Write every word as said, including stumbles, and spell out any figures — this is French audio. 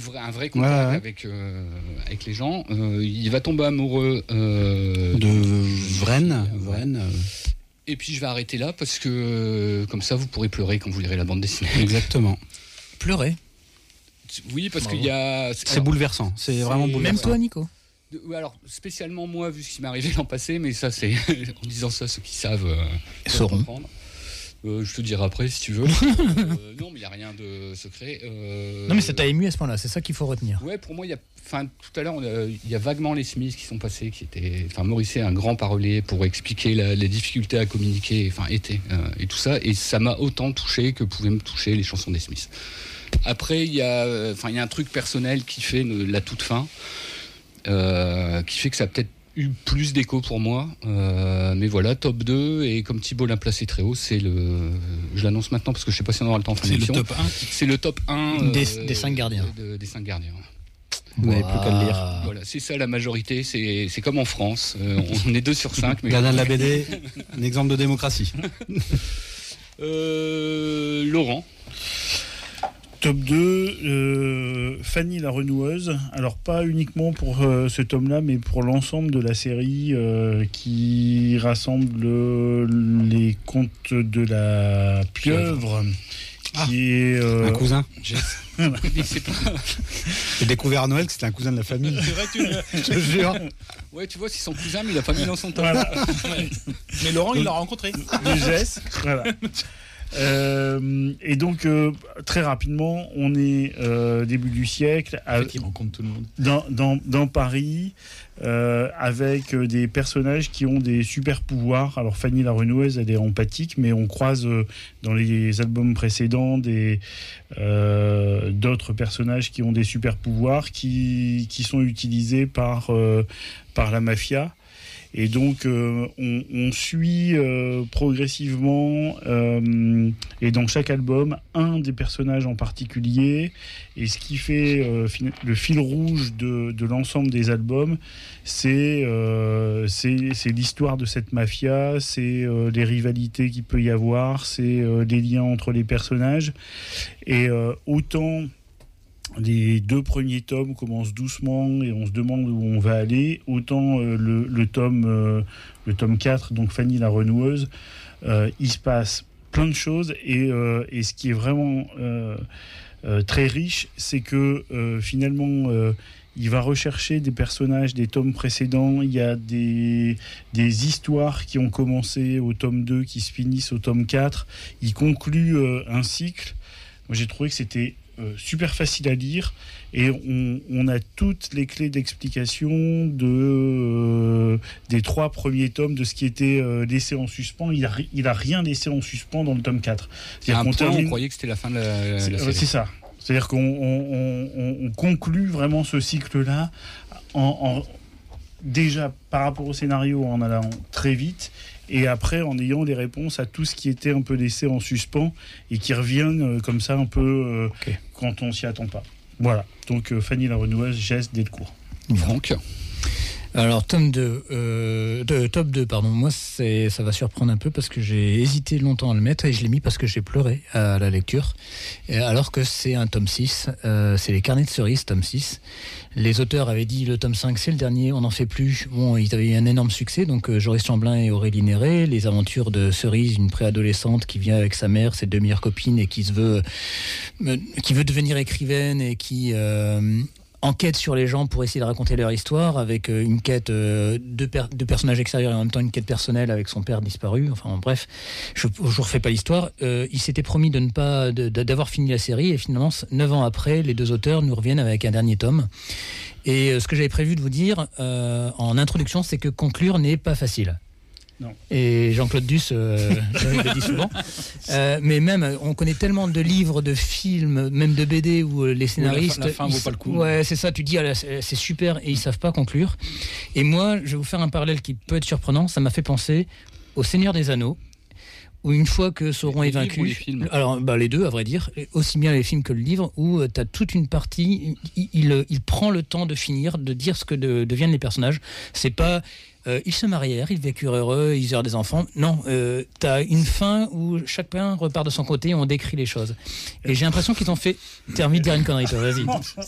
vrai, un vrai contact ouais, ouais. Avec, euh, avec les gens. Euh, il va tomber amoureux euh, de Vren. Vren euh... Et puis je vais arrêter là parce que euh, comme ça vous pourrez pleurer quand vous lirez la bande dessinée. Exactement. Pleurer. Oui, parce qu'il y a. C'est alors, bouleversant. C'est, c'est vraiment bouleversant. Même toi, Nico. De, alors spécialement moi vu ce qui m'est arrivé l'an passé, mais ça c'est en disant ça ceux qui savent euh, sauront. Euh, je te dirai après si tu veux. euh, non, mais il n'y a rien de secret. Euh, non, mais ça t'a ému à ce point-là, c'est ça qu'il faut retenir. Ouais, pour moi, il y a, enfin, tout à l'heure, il y a vaguement les Smiths qui sont passés, qui étaient, enfin, Morrissey, un grand parolier pour expliquer la, les difficultés à communiquer, enfin, était euh, et tout ça, et ça m'a autant touché que pouvaient me toucher les chansons des Smiths. Après, il y a, enfin, il y a un truc personnel qui fait la toute fin, euh, qui fait que ça a peut-être eu plus d'écho pour moi, euh, mais voilà, top deux, et comme Thibault l'a placé très haut, c'est le, je l'annonce maintenant parce que je sais pas si on aura le temps de faire l'émission. C'est le top un. C'est le top un euh, des, des cinq gardiens. De, des cinq gardiens. Vous n'avez wow. plus qu'à le lire. Voilà, c'est ça la majorité, c'est, c'est comme en France, euh, on est deux sur cinq. Mais Gardien de la B D, un exemple de démocratie. euh, Laurent. Top deux, euh, Fanny la renoueuse. Alors pas uniquement pour euh, ce tome-là, mais pour l'ensemble de la série euh, qui rassemble euh, les contes de la pieuvre. Ah, qui est euh... un cousin. J'ai découvert à Noël que c'était un cousin de la famille. C'est vrai, tu je te jure. Ouais, tu vois, c'est son cousin, mais il a pas mis dans son top. Voilà. Mais Laurent, il l'a rencontré. Du geste. Voilà. Euh, et donc euh, très rapidement on est euh, début du siècle en fait, il rencontre tout le monde dans, dans, dans Paris euh, avec des personnages qui ont des super pouvoirs. Alors Fanny la renoueuse elle est empathique, mais on croise euh, dans les albums précédents des, euh, d'autres personnages qui ont des super pouvoirs qui, qui sont utilisés par, euh, par la mafia. Et donc, euh, on, on suit euh, progressivement, euh, et dans chaque album, un des personnages en particulier. Et ce qui fait euh, le fil rouge de, de l'ensemble des albums, c'est, euh, c'est, c'est l'histoire de cette mafia, c'est euh, les rivalités qu'il peut y avoir, c'est euh, les liens entre les personnages. Et euh, autant... les deux premiers tomes commencent doucement et on se demande où on va aller. Autant euh, le, le, tome, euh, le tome quatre, donc Fanny la renoueuse, euh, il se passe plein de choses. Et, euh, et ce qui est vraiment euh, euh, très riche, c'est que euh, finalement, euh, il va rechercher des personnages des tomes précédents. Il y a des, des histoires qui ont commencé au tome deux, qui se finissent au tome quatre. Il conclut euh, un cycle. Moi, j'ai trouvé que c'était Euh, super facile à lire et on, on a toutes les clés d'explication de, euh, des trois premiers tomes de ce qui était euh, laissé en suspens. Il a, il a rien laissé en suspens dans le tome quatre. C'est-à-dire qu'on termine... on croyait que c'était la fin de la, la c'est, série. C'est ça. C'est-à-dire qu'on on, on, on conclut vraiment ce cycle-là en, en, déjà par rapport au scénario en allant très vite, et après en ayant des réponses à tout ce qui était un peu laissé en suspens et qui reviennent euh, comme ça un peu euh, okay. quand on s'y attend pas. Voilà, donc euh, Fanny la renoueuse, geste Delcourt. Franck. Alors tome deux, euh, de, top deux, pardon, moi c'est, ça va surprendre un peu parce que j'ai hésité longtemps à le mettre et je l'ai mis parce que j'ai pleuré à la lecture, et alors que c'est un tome six, euh, c'est les Carnets de cerises, tome six. Les auteurs avaient dit le tome cinq c'est le dernier, on n'en fait plus. Bon, ils avaient eu un énorme succès, donc euh, Joris Chamblin et Aurélie Néré, les aventures de Cerise, une préadolescente qui vient avec sa mère, ses deux meilleures copines, et qui se veut, euh, qui veut devenir écrivaine et qui... Euh, enquête sur les gens pour essayer de raconter leur histoire, avec une quête de, per- de personnages extérieurs et en même temps une quête personnelle avec son père disparu. Enfin bref, je ne refais pas l'histoire. Euh, il s'était promis de ne pas, de, de, d'avoir fini la série, et finalement, neuf ans après, les deux auteurs nous reviennent avec un dernier tome. Et euh, ce que j'avais prévu de vous dire euh, en introduction, c'est que conclure n'est pas facile. Non. Et Jean-Claude Duss euh, le dit souvent. Euh, mais même, on connaît tellement de livres, de films, même de B D où les scénaristes... La fin, la fin vaut pas le coup. Ouais, c'est ça, tu dis, ah, c'est super, et ils savent pas conclure. Et moi, je vais vous faire un parallèle qui peut être surprenant. Ça m'a fait penser au Seigneur des Anneaux, où une fois que Sauron est vaincu... Les films. Alors, bah, les deux, à vrai dire, aussi bien les films que le livre, où euh, tu as toute une partie, il, il, il prend le temps de finir, de dire ce que de, deviennent les personnages. C'est pas... Euh, ils se marièrent, ils vécurent heureux, ils eurent des enfants. Non, euh, t'as une fin où chacun repart de son côté et on décrit les choses. Et j'ai l'impression qu'ils ont fait... T'as envie de dire une connerie, toi, vas-y.